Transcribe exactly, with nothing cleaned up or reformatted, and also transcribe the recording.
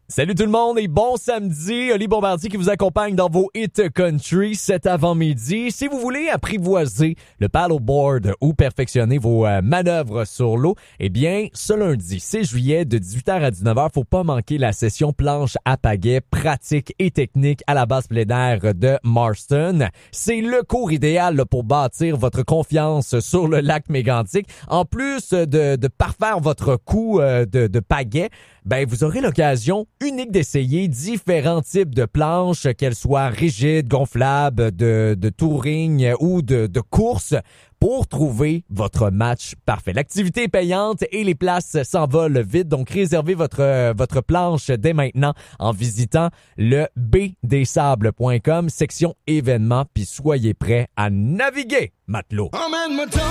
Salut tout le monde et bon samedi. Oli Bombardier qui vous accompagne dans vos hits country cet avant-midi. Si vous voulez apprivoiser le paddleboard ou perfectionner vos euh, manœuvres sur l'eau, eh bien, ce lundi six juillet de dix-huit heures à dix-neuf heures, faut pas manquer la session planche à pagaie pratique et technique à la base plein air de Marston. C'est le cours idéal là, pour bâtir votre confiance sur le lac Mégantic. En plus de, de parfaire votre coup euh, de, de pagaie, ben vous aurez l'occasion unique d'essayer différents types de planches, qu'elles soient rigides, gonflables, de, de touring ou de, de course, pour trouver votre match parfait. L'activité est payante et les places s'envolent vite, donc réservez votre, votre planche dès maintenant en visitant le b des sables point com, section événements, puis soyez prêts à naviguer, matelot.